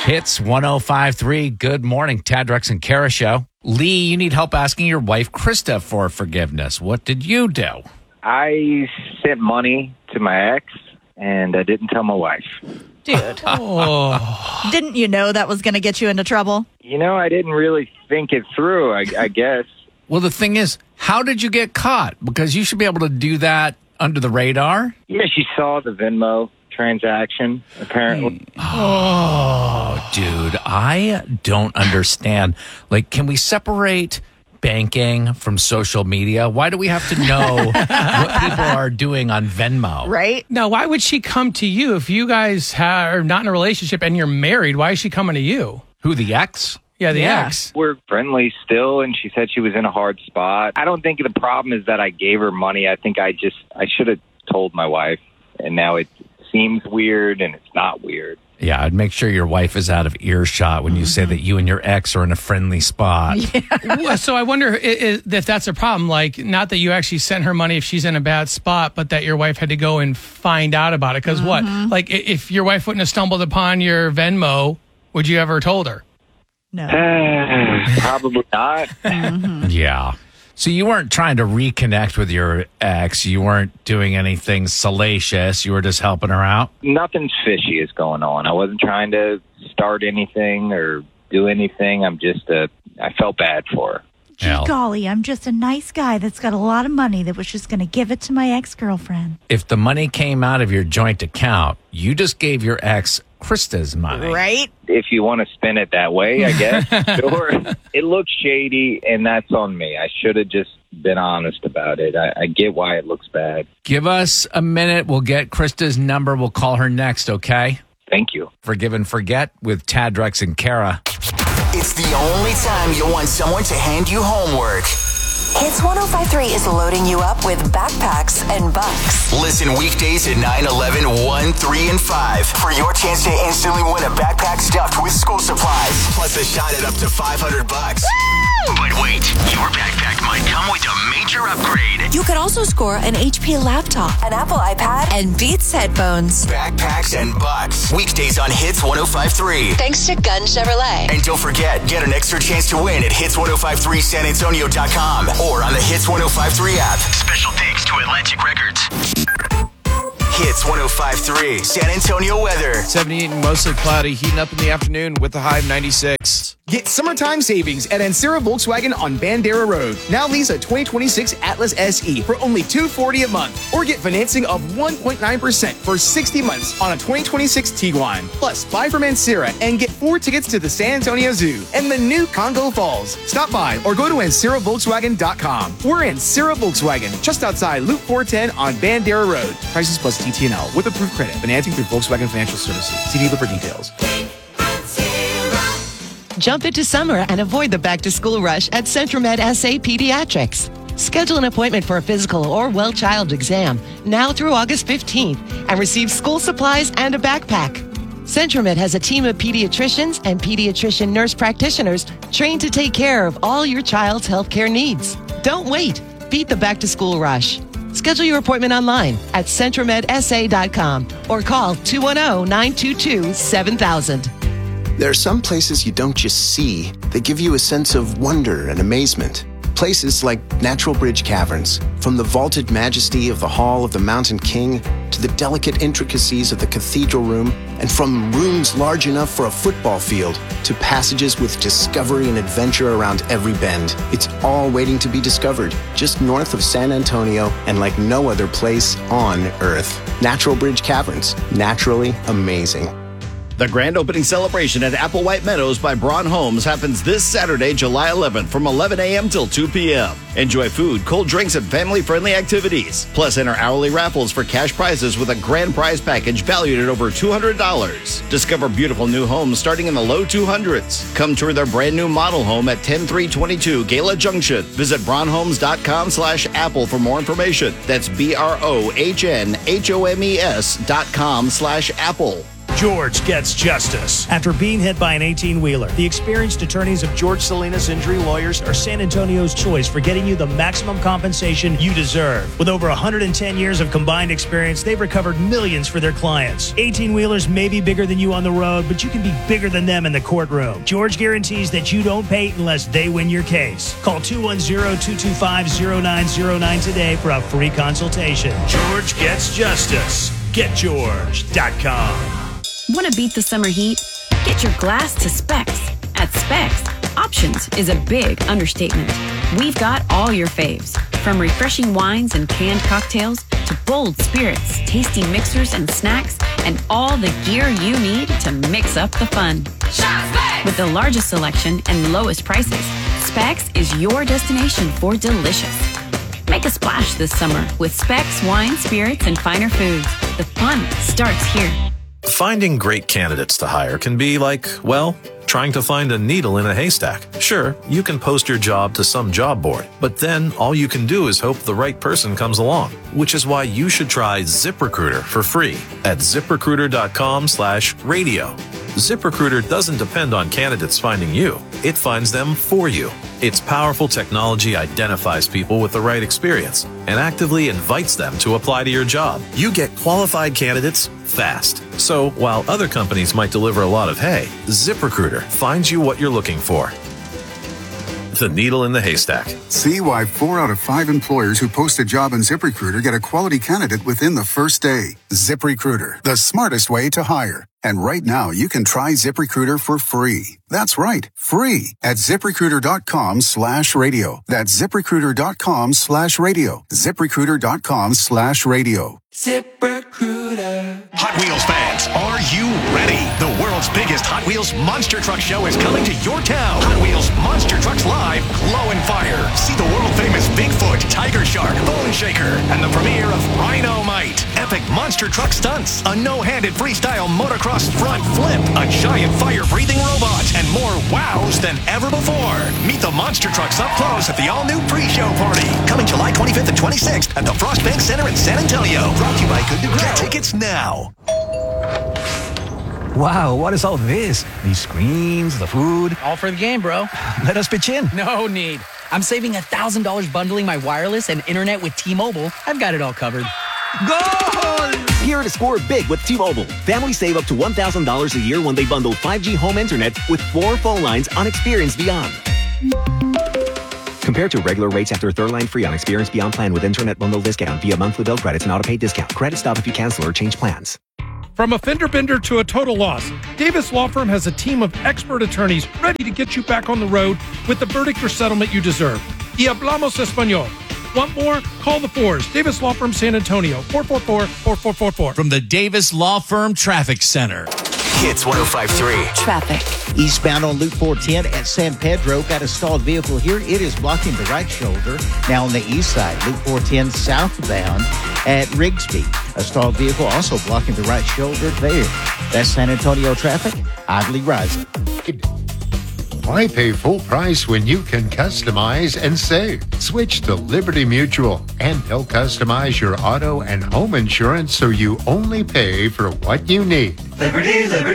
Hits 105.3. Good morning, Tad, Rex, and Kara show. Lee, you need help asking your wife, Krista, for forgiveness. What did you do? I sent money to my ex, and I didn't tell my wife. Dude. Didn't you know that was going to get you into trouble? I didn't really think it through, I guess. Well, the thing is, how did you get caught? Because you should be able to do that under the radar. Yeah, she saw the Venmo transaction, apparently. Oh, dude, I don't understand. Like, can we separate banking from social media? Why do we have to know what people are doing on Venmo? Right? Now, why would she come to you if you guys are not in a relationship and you're married? Why is she coming to you? Who, the ex? Yeah, the ex. We're friendly still, and she said she was in a hard spot. I don't think the problem is that I gave her money. I think I should have told my wife, and now it seems weird, and it's not weird. Yeah, I'd make sure your wife is out of earshot when you say that you and your ex are in a friendly spot. Well, so I wonder if that's a problem. Like, not that you actually sent her money if she's in a bad spot, but that your wife had to go and find out about it. Because what? Like, if your wife wouldn't have stumbled upon your Venmo, would you ever told her? No. Probably not. Yeah. So you weren't trying to reconnect with your ex. You weren't doing anything salacious. You were just helping her out. Nothing fishy is going on. I wasn't trying to start anything or do anything. I felt bad for her. Gee golly, I'm just a nice guy that's got a lot of money that was just going to give it to my ex-girlfriend. If the money came out of your joint account, you just gave your ex Krista's money. Right? If you want to spin it that way, I guess. Sure. It looks shady, and that's on me. I should have just been honest about it. I get why it looks bad. Give us a minute. We'll get Krista's number. We'll call her next, okay? Thank you. Forgive and Forget with Tad, Rex, and Kara. It's the only time you want someone to hand you homework. Hits 105.3 is loading you up with backpacks and bucks. Listen weekdays at 9, 11, 1, 3, and 5 for your chance to instantly win a backpack stuffed with school supplies. Plus a shot at up to $500. But wait, your backpack might come with a major upgrade. You could also score an HP laptop, an Apple iPad, and Beats headphones. Backpacks and bucks. Weekdays on Hits 105.3. Thanks to Gun Chevrolet. And don't forget, get an extra chance to win at hits1053sanantonio.com or on the Hits 105.3 app. Special thanks to Atlantic Records. Hits 105.3 San Antonio weather. 78 and mostly cloudy, heating up in the afternoon with a high of 96. Get summertime savings at Ancira Volkswagen on Bandera Road. Now lease a 2026 Atlas SE for only $240 a month. Or get financing of 1.9% for 60 months on a 2026 Tiguan. Plus, buy from Ancira and get 4 tickets to the San Antonio Zoo and the new Congo Falls. Stop by or go to AnciraVolkswagen.com. We're Ancira Volkswagen, just outside Loop 410 on Bandera Road. Prices plus TTNL with approved credit. Financing through Volkswagen Financial Services. See dealer for details. Jump into summer and avoid the back-to-school rush at Centromed SA Pediatrics. Schedule an appointment for a physical or well-child exam now through August 15th and receive school supplies and a backpack. Centromed has a team of pediatricians and pediatrician nurse practitioners trained to take care of all your child's healthcare needs. Don't wait. Beat the back-to-school rush. Schedule your appointment online at CentromedSA.com or call 210-922-7000. There are some places you don't just see, they give you a sense of wonder and amazement. Places like Natural Bridge Caverns. From the vaulted majesty of the Hall of the Mountain King to the delicate intricacies of the cathedral room, and from rooms large enough for a football field to passages with discovery and adventure around every bend. It's all waiting to be discovered, just north of San Antonio and like no other place on Earth. Natural Bridge Caverns. Naturally amazing. The grand opening celebration at Applewhite Meadows by Braun Homes happens this Saturday, July 11th from 11 a.m. till 2 p.m. Enjoy food, cold drinks, and family-friendly activities. Plus, enter hourly raffles for cash prizes with a grand prize package valued at over $200. Discover beautiful new homes starting in the low 200s. Come tour their brand new model home at 10322 Gala Junction. Visit braunhomes.com/apple for more information. That's BROHNHOMES.com/apple. George Gets Justice. After being hit by an 18-wheeler, the experienced attorneys of George Salinas Injury Lawyers are San Antonio's choice for getting you the maximum compensation you deserve. With over 110 years of combined experience, they've recovered millions for their clients. 18-wheelers may be bigger than you on the road, but you can be bigger than them in the courtroom. George guarantees that you don't pay unless they win your case. Call 210-225-0909 today for a free consultation. George Gets Justice. GetGeorge.com. Want to beat the summer heat? Get your glass to Specs. At Specs, options is a big understatement. We've got all your faves, from refreshing wines and canned cocktails to bold spirits, tasty mixers and snacks, and all the gear you need to mix up the fun. Shop Specs! With the largest selection and lowest prices, Specs is your destination for delicious. Make a splash this summer with Specs wine, spirits, and finer foods. The fun starts here. Finding great candidates to hire can be like, well, trying to find a needle in a haystack. Sure, you can post your job to some job board, but then all you can do is hope the right person comes along, which is why you should try ZipRecruiter for free at ZipRecruiter.com/radio. ZipRecruiter doesn't depend on candidates finding you. It finds them for you. Its powerful technology identifies people with the right experience and actively invites them to apply to your job. You get qualified candidates fast. So while other companies might deliver a lot of hay, ZipRecruiter finds you what you're looking for. The needle in the haystack. See why 4 out of 5 employers who post a job on ZipRecruiter get a quality candidate within the first day. ZipRecruiter, the smartest way to hire. And right now, you can try ZipRecruiter for free. That's right, free at ZipRecruiter.com/radio. That's ZipRecruiter.com/radio. ZipRecruiter.com/radio. ZipRecruiter. Hot Wheels fans, are you ready? The world's biggest Hot Wheels Monster Truck Show is coming to your town. Hot Wheels Monster Trucks Live, Glow and Fire. See the world-famous Bigfoot, Tiger Shark, Bone Shaker, and the premiere of Rhino-Mite. Epic monster truck stunts, a no-handed freestyle motocross front flip, a giant fire-breathing robot, and more wows than ever before. Meet the monster trucks up close at the all-new pre-show party. Coming July 25th and 26th at the Frost Bank Center in San Antonio. Brought to you by Good to Go. Get tickets now. Wow, what is all this? These screens, the food. All for the game, bro. Let us pitch in. No need. I'm saving $1,000 bundling my wireless and internet with T-Mobile. I've got it all covered. Goal! Here to score big with T-Mobile. Families save up to $1,000 a year when they bundle 5G home internet with 4 phone lines on Experience Beyond. Compared to regular rates after third line free on Experience Beyond plan with internet bundle discount via monthly bill credits and auto-pay discount. Credit stop if you cancel or change plans. From a fender bender to a total loss, Davis Law Firm has a team of expert attorneys ready to get you back on the road with the verdict or settlement you deserve. Y hablamos español. Want more? Call the Fours. Davis Law Firm San Antonio, 444-4444. From the Davis Law Firm Traffic Center. Hits 105.3. Traffic. Eastbound on Loop 410 at San Pedro. Got a stalled vehicle here. It is blocking the right shoulder. Now on the east side, Loop 410 southbound at Rigsby. A stalled vehicle also blocking the right shoulder there. That's San Antonio traffic. Idly rising. Why pay full price when you can customize and save? Switch to Liberty Mutual, and they'll customize your auto and home insurance so you only pay for what you need. Liberty, Liberty.